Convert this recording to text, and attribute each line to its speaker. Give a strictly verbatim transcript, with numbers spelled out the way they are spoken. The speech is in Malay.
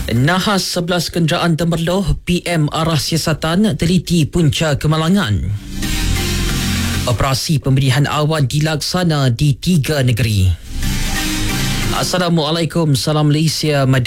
Speaker 1: Nahas sebelas kenderaan Temerloh, P M arah siasatan teliti punca kemalangan. Operasi pemilihan awan dilaksana di tiga negeri. Assalamualaikum, salam Malaysia.